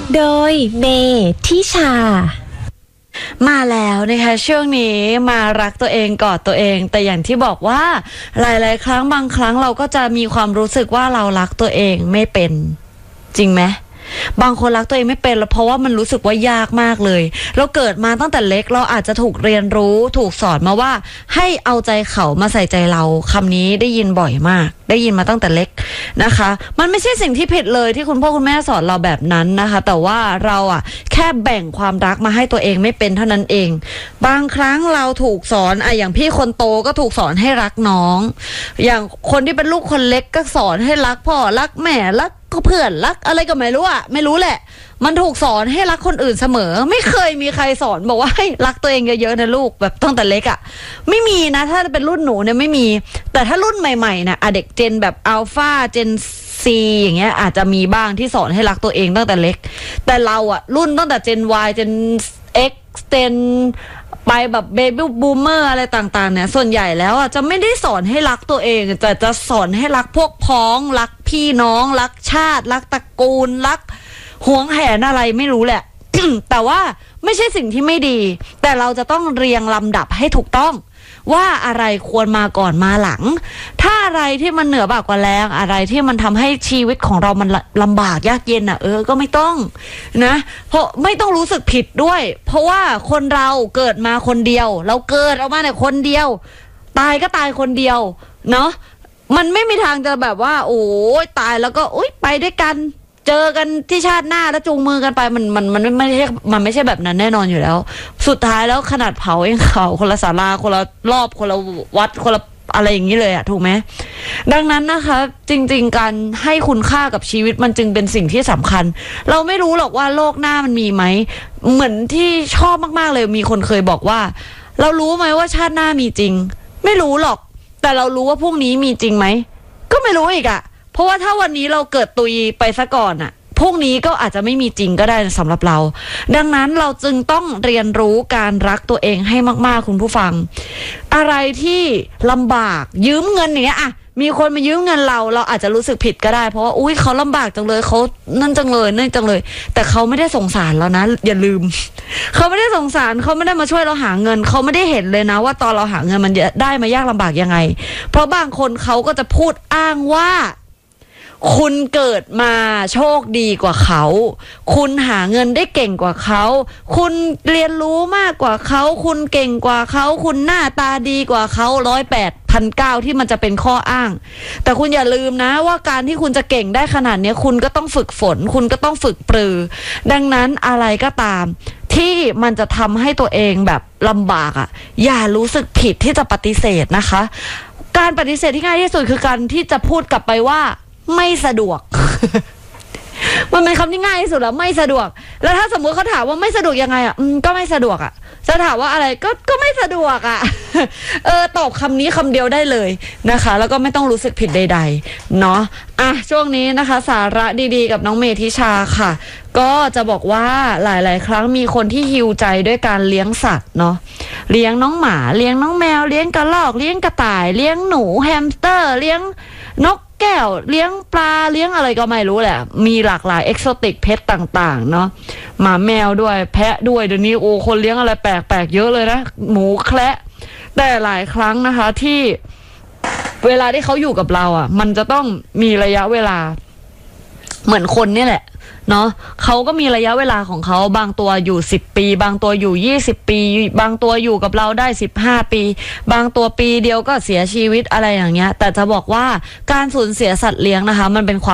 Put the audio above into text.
โดยเมทิชามาแล้วนะคะช่วงนี้มารักตัวเองกอดตัวเองแต่อย่างที่บอกว่าหลายๆครั้งบางครั้งเราก็จะมีความรู้สึกว่าเรารักตัวเองไม่เป็นจริงไหมบางคนรักตัวเองไม่เป็นเพราะว่ามันรู้สึกว่ายากมากเลยเราเกิดมาตั้งแต่เล็กเราอาจจะถูกเรียนรู้ถูกสอนมาว่าให้เอาใจเขามาใส่ใจเราคำนี้ได้ยินบ่อยมากได้ยินมาตั้งแต่เล็กนะคะมันไม่ใช่สิ่งที่ผิดเลยที่คุณพ่อคุณแม่สอนเราแบบนั้นนะคะแต่ว่าเราแค่แบ่งความรักมาให้ตัวเองไม่เป็นเท่านั้นเองบางครั้งเราถูกสอนอย่างพี่คนโตก็ถูกสอนให้รักน้องอย่างคนที่เป็นลูกคนเล็กก็สอนให้รักพ่อรักแม่รักก็เพื่อนรักอะไรก็ไม่รู้ไม่รู้แหละมันถูกสอนให้รักคนอื่นเสมอไม่เคยมีใครสอนบอกว่าให้รักตัวเองเยอะๆนะลูกแบบตั้งแต่เล็กไม่มีนะถ้าเป็นรุ่นหนูเนี่ยไม่มีแต่ถ้ารุ่นใหม่ๆนะเด็กเจนแบบอัลฟาเจนซีอย่างเงี้ยอาจจะมีบ้างที่สอนให้รักตัวเองตั้งแต่เล็กแต่เรารุ่นตั้งแต่เจน Y เจน X เจนไปแบบเบบี้บูมเมอร์อะไรต่างๆเนี่ยส่วนใหญ่แล้วจะไม่ได้สอนให้รักตัวเองแต่จะสอนให้รักพวกพ้องรักพี่น้องรักชาติรักตระกูลรักหวงแหนอะไรไม่รู้แหละ แต่ว่าไม่ใช่สิ่งที่ไม่ดีแต่เราจะต้องเรียงลำดับให้ถูกต้องว่าอะไรควรมาก่อนมาหลังถ้าอะไรที่มันเหนือบ่ากว่าแรงอะไรที่มันทำให้ชีวิตของเรามันลำบากยากเย็นก็ไม่ต้องนะเพราะไม่ต้องรู้สึกผิดด้วยเพราะว่าคนเราเกิดมาคนเดียวเราเกิดออกมาเนี่ยคนเดียวตายก็ตายคนเดียวเนาะมันไม่มีทางจะแบบว่าโอ้ยตายแล้วก็ไปด้วยกันเจอกันที่ชาติหน้าแล้วจูงมือกันไปมันไม่ใช่แบบนั้นแน่นอนอยู่แล้วสุดท้ายแล้วขนาดเผาเองเขาคนละศาลาคนละรอบคนละวัดคนละอะไรอย่างนี้เลยถูกไหมดังนั้นนะคะจริงๆการให้คุณค่ากับชีวิตมันจึงเป็นสิ่งที่สำคัญเราไม่รู้หรอกว่าโลกหน้ามันมีไหมเหมือนที่ชอบมากๆเลยมีคนเคยบอกว่าเรารู้ไหมว่าชาติหน้ามีจริงไม่รู้หรอกแต่เรารู้ว่าพรุ่งนี้มีจริงไหมก็ไม่รู้อีกเพราะว่าถ้าวันนี้เราเกิดตุยไปซะก่อนพรุ่งนี้ก็อาจจะไม่มีจริงก็ได้สำหรับเราดังนั้นเราจึงต้องเรียนรู้การรักตัวเองให้มากๆคุณผู้ฟังอะไรที่ลำบากยืมเงินอย่างเงี้ยมีคนมายืมเงินเราอาจจะรู้สึกผิดก็ได้เพราะว่าอุ้ยเขาลำบากจังเลยเขานั่นจังเลยนั่นจังเลยแต่เขาไม่ได้สงสารเรานะอย่าลืมเขาไม่ได้สงสารเขาไม่ได้มาช่วยเราหาเงินเขาไม่ได้เห็นเลยนะว่าตอนเราหาเงินมันได้มายากลำบากยังไงเพราะบางคนเขาก็จะพูดอ้างว่าคุณเกิดมาโชคดีกว่าเขาคุณหาเงินได้เก่งกว่าเขาคุณเรียนรู้มากกว่าเขาคุณเก่งกว่าเขาคุณหน้าตาดีกว่าเขา108,900ที่มันจะเป็นข้ออ้างแต่คุณอย่าลืมนะว่าการที่คุณจะเก่งได้ขนาดนี้คุณก็ต้องฝึกฝนคุณก็ต้องฝึกปรือดังนั้นอะไรก็ตามที่มันจะทำให้ตัวเองแบบลำบากอย่ารู้สึกผิดที่จะปฏิเสธนะคะการปฏิเสธที่ง่ายที่สุดคือการที่จะพูดกลับไปว่าไม่สะดวก มันเป็นคำที่ง่ายที่สุดแล้วไม่สะดวกแล้วถ้าสมมุติเขาถามว่าไม่สะดวกยังไงก็ไม่สะดวกจะถามว่าอะไรก็ไม่สะดวกตอบคำนี้คำเดียวได้เลยนะคะแล้วก็ไม่ต้องรู้สึกผิดใดๆเนาะช่วงนี้นะคะสาระดีๆกับน้องเมธิชาค่ะก็จะบอกว่าหลายๆครั้งมีคนที่ฮีลใจด้วยการเลี้ยงสัตว์เนาะเลี้ยงน้องหมาเลี้ยงน้องแมวเลี้ยงกระรอกเลี้ยงกระต่ายเลี้ยงหนูแฮมสเตอร์เลี้ยงนกแก้วเลี้ยงปลาเลี้ยงอะไรก็ไม่รู้แหละมีหลากหลายเอกโซติกเพชต่างๆเนาะหมาแมวด้วยแพะด้วยเดี๋ยวนี้คนเลี้ยงอะไรแปลกๆเยอะเลยนะหมูแคระแต่หลายครั้งนะคะที่เวลาที่เขาอยู่กับเรามันจะต้องมีระยะเวลาเหมือนคนนี่แหละเนาะเขาก็มีระยะเวลาของเขาบางตัวอยู่10ปีบางตัวอยู่20ปีบางตัวอยู่กับเราได้15ปีบางตัวปีเดียวก็เสียชีวิตอะไรอย่างเงี้ยแต่จะบอกว่าการสูญเสียสัตว์เลี้ยงนะคะมันเป็นความ